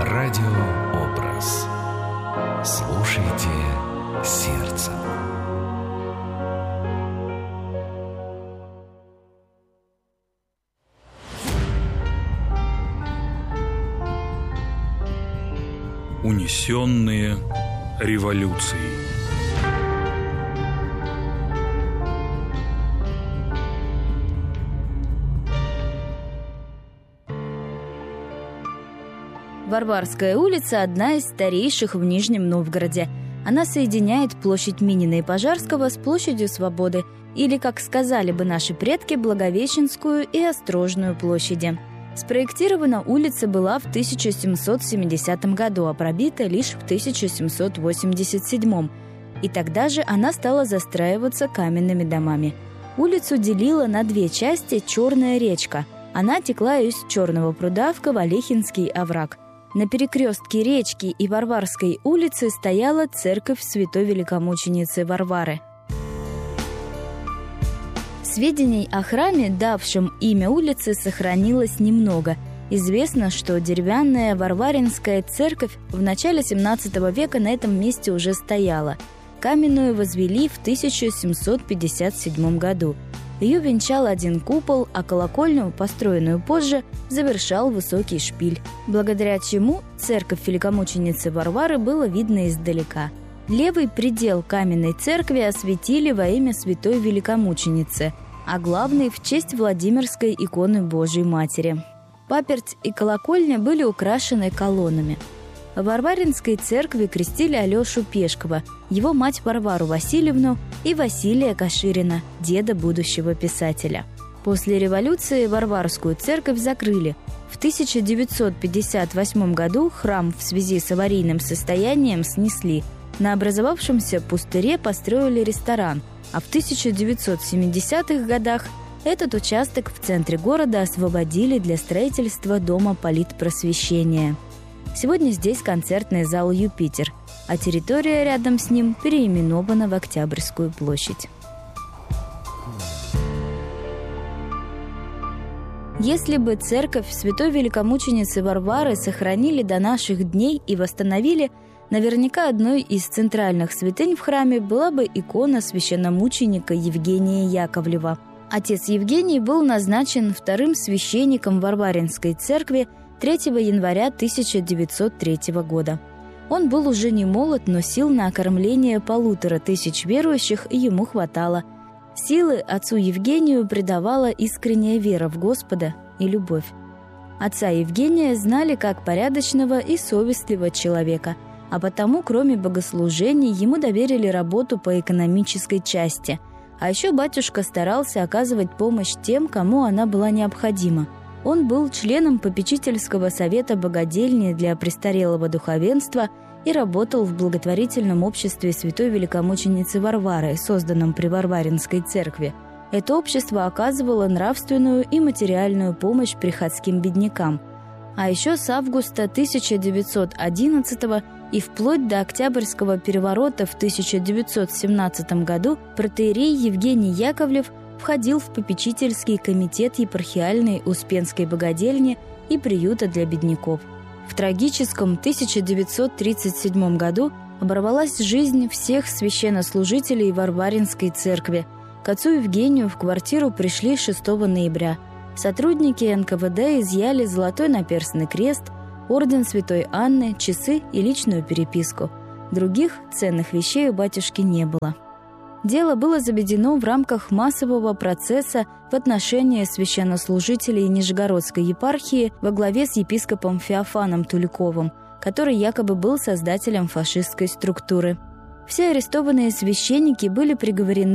Радиообраз. Слушайте сердцем. Унесенные революцией. Варварская улица – одна из старейших в Нижнем Новгороде. Она соединяет площадь Минина и Пожарского с площадью Свободы, или, как сказали бы наши предки, Благовещенскую и Острожную площади. Спроектирована улица была в 1770 году, а пробита лишь в 1787. И тогда же она стала застраиваться каменными домами. Улицу делила на две части Черная речка. Она текла из Черного пруда в Ковалихинский овраг. На перекрестке речки и Варварской улицы стояла церковь святой великомученицы Варвары. Сведений о храме, давшем имя улице, сохранилось немного. Известно, что деревянная Варваринская церковь в начале XVII века на этом месте уже стояла. Каменную возвели в 1757 году. Ее венчал один купол, а колокольню, построенную позже, завершал высокий шпиль, благодаря чему церковь великомученицы Варвары было видно издалека. Левый предел каменной церкви осветили во имя святой великомученицы, а главный в честь Владимирской иконы Божией Матери. Паперть и колокольня были украшены колоннами. В Варваринской церкви крестили Алешу Пешкова, его мать Варвару Васильевну и Василия Каширина, деда будущего писателя. После революции Варварскую церковь закрыли. В 1958 году храм в связи с аварийным состоянием снесли. На образовавшемся пустыре построили ресторан, а в 1970-х годах этот участок в центре города освободили для строительства Дома политпросвещения. Сегодня здесь концертный зал «Юпитер», а территория рядом с ним переименована в Октябрьскую площадь. Если бы церковь святой великомученицы Варвары сохранили до наших дней и восстановили, наверняка одной из центральных святынь в храме была бы икона священномученика Евгения Яковлева. Отец Евгений был назначен вторым священником Варваринской церкви 3 января 1903 года. Он был уже не молод, но сил на окормление 1500 верующих ему хватало. Силы отцу Евгению придавала искренняя вера в Господа и любовь. Отца Евгения знали как порядочного и совестливого человека, а потому, кроме богослужений, ему доверили работу по экономической части. А еще батюшка старался оказывать помощь тем, кому она была необходима. Он был членом попечительского совета богадельни для престарелого духовенства и работал в благотворительном обществе святой великомученицы Варвары, созданном при Варваринской церкви. Это общество оказывало нравственную и материальную помощь приходским беднякам. А еще с августа 1911 и вплоть до Октябрьского переворота в 1917 году протоиерей Евгений Яковлев входил в попечительский комитет епархиальной Успенской богадельни и приюта для бедняков. В трагическом 1937 году оборвалась жизнь всех священнослужителей Варваринской церкви. К отцу Евгению в квартиру пришли 6 ноября. Сотрудники НКВД изъяли золотой наперстный крест, орден Святой Анны, часы и личную переписку. Других ценных вещей у батюшки не было. Дело было заведено в рамках массового процесса в отношении священнослужителей Нижегородской епархии во главе с епископом Феофаном Туликовым, который якобы был создателем фашистской структуры. Все арестованные священники были приговорены